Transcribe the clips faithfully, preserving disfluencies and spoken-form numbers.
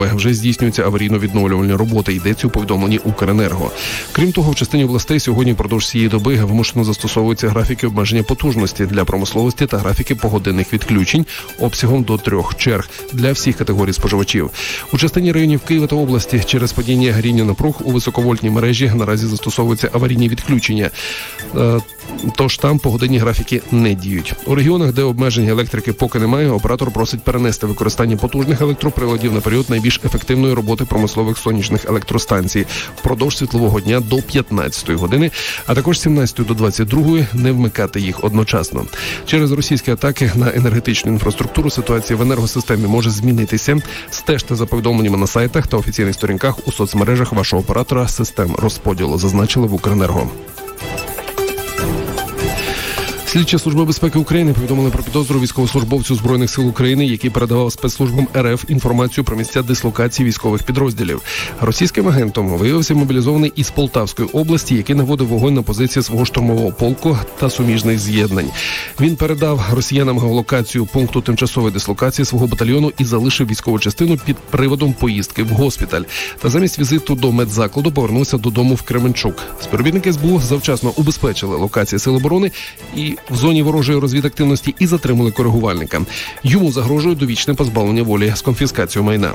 Вже здійснюються аварійно-відновлювальні роботи, йдеться у повідомленні Укренерго. Крім того, в частині областей сьогодні впродовж цієї доби вимушено застосовуються графіки обмеження потужності для промисловості та графіки погодинних відключень обсягом до трьох черг для всіх категорій споживачів. У частині районів Києва та області через падіння рівня напруг у високовольтній мережі наразі застосовуються аварійні відключення. Тож там погодинні графіки не діють. У регіонах, де обмежень електрики поки немає, оператор просить перенести використання потужних електроприладів на період найбільш ефективної роботи промислових сонячних електростанцій впродовж світлового дня до п'ятнадцятої години, а також з сімнадцятої до двадцять другої не вмикати їх одночасно. Через російські атаки на енергетичну інфраструктуру ситуація в енергосистемі може змінитися. Стежте за повідомленнями на сайтах та офіційних сторінках у соцмережах вашого оператора систем розподілу, зазначили в Укренерго. Слідча служба безпеки України повідомили про підозру військовослужбовцю Збройних сил України, який передавав спецслужбам РФ інформацію про місця дислокації військових підрозділів. Російським агентом виявився мобілізований із Полтавської області, який наводив вогонь на позиції свого штурмового полку та суміжних з'єднань. Він передав росіянам геолокацію пункту тимчасової дислокації свого батальйону і залишив військову частину під приводом поїздки в госпіталь. Та замість візиту до медзакладу повернувся додому в Кременчук. Співробітники СБУ завчасно убезпечили локації Сил оборони і в зоні ворожої розвідактивності і затримали коригувальника. Йому загрожує довічне позбавлення волі з конфіскацією майна.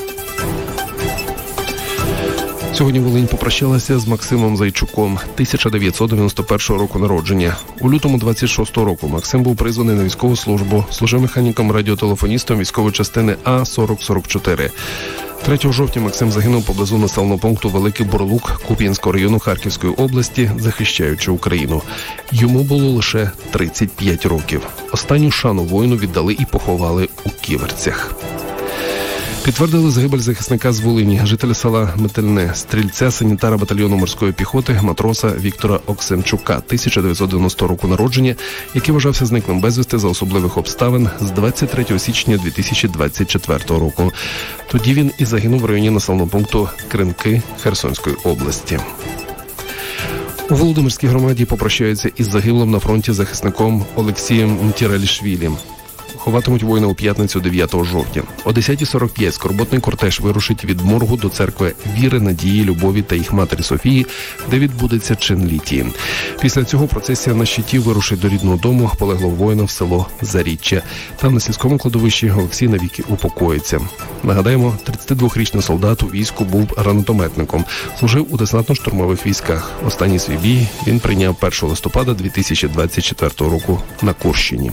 Сьогодні Волинь попрощалася з Максимом Зайчуком, тисяча дев'ятсот дев'яносто першого року народження. У лютому двадцять шостого року Максим був призваний на військову службу, служив механіком-радіотелефоністом військової частини А сорок сорок чотири. третього жовтня Максим загинув поблизу населеного пункту Великий Бурлук Куп'янського району Харківської області, захищаючи Україну. Йому було лише тридцять п'ять років. Останню шану воїну віддали і поховали у Ківерцях. Підтвердили загибель захисника з Волині, жителя села Метельне, стрільця санітара батальйону морської піхоти, матроса Віктора Оксенчука, тисяча дев'ятсот дев'яностого року народження, який вважався зниклим безвісти за особливих обставин з двадцять третього січня дві тисячі двадцять четвертого року. Тоді він і загинув в районі населеного пункту Кринки Херсонської області. У Володимирській громаді попрощаються із загиблим на фронті захисником Олексієм Мтіралішвілі. Ховатимуть воїна у п'ятницю дев'ятого жовтня. О десята сорок п'ять скорботний кортеж вирушить від моргу до церкви Віри, Надії, Любові та їх матері Софії, де відбудеться чин літії. Після цього процесія на щиті вирушить до рідного дому полеглого воїна в село Заріччя. Там на сільському кладовищі Олексій навіки упокоїться. Нагадаємо, тридцятидвохрічний солдат у війську був гранатометником, служив у десантно-штурмових військах. Останній свій бій він прийняв першого листопада дві тисячі двадцять четвертого року на Курщині.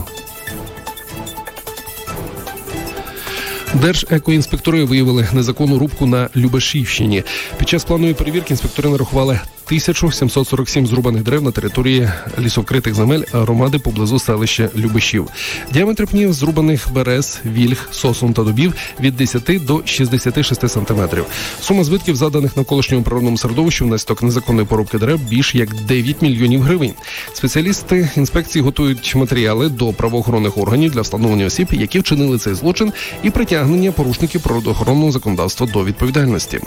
Держекоінспектори виявили незаконну рубку на Любешівщині. Під час планової перевірки інспектори нарахували тисячу сімсот сорок сім зрубаних дерев на території лісовкритих земель громади поблизу селища Любешів. Діаметр пнів зрубаних берез, вільг, сосен та дубів від десяти до шістдесяти шести сантиметрів. Сума збитків, заданих навколишньому природному середовищу внаслідок незаконної порубки дерев, більш як дев'ять мільйонів гривень. Спеціалісти інспекції готують матеріали до правоохоронних органів для встановлення осіб, які вчинили цей злочин, і притягнення порушників природоохоронного законодавства до відповідальності.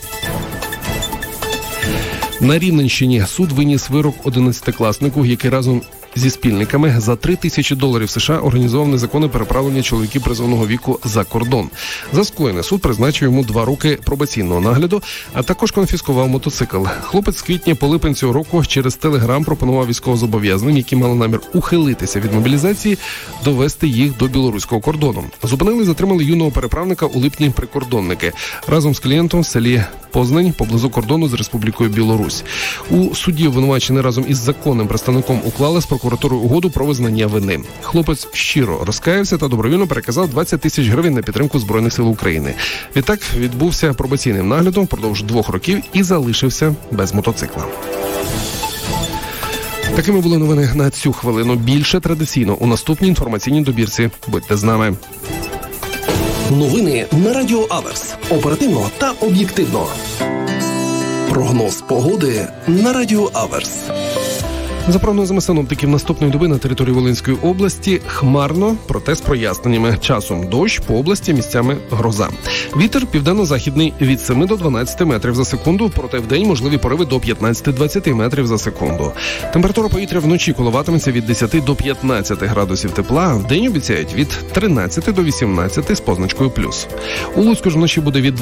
На Рівненщині суд виніс вирок одинадцятикласнику, який разом зі спільниками за три тисячі доларів США організував незаконне переправлення чоловіків призовного віку за кордон. За скоєне суд призначив йому два роки пробаційного нагляду, а також конфіскував мотоцикл. Хлопець з квітня по липень цього року через Телеграм пропонував військовозобов'язаним, які мали намір ухилитися від мобілізації, довести їх до білоруського кордону. Зупинили і затримали юного переправника у липні прикордонники. Разом з клієнтом в селі Познань поблизу кордону з Республікою Білорусь. У суді обвинувачені разом із законним представником уклали з прокуратурою угоду про визнання вини. Хлопець щиро розкаявся та добровільно переказав двадцять тисяч гривень на підтримку Збройних сил України. Відтак відбувся пробаційним наглядом впродовж двох років і залишився без мотоцикла. Такими були новини на цю хвилину. Більше традиційно у наступній інформаційній добірці. Будьте з нами. Новини на Радіо Аверс. Оперативно та об'єктивно. Прогноз погоди на Радіо Аверс. За прогнозами синоптиків, наступної доби на території Волинської області хмарно, проте з проясненнями. Часом дощ, по області місцями гроза. Вітер південно-західний від семи до дванадцяти метрів за секунду, проте вдень можливі пориви до п'ятнадцяти-двадцяти метрів за секунду. Температура повітря вночі коливатиметься від десяти до п'ятнадцяти градусів тепла, а вдень обіцяють від тринадцяти до вісімнадцяти з позначкою плюс. У Луцьку ж вночі буде від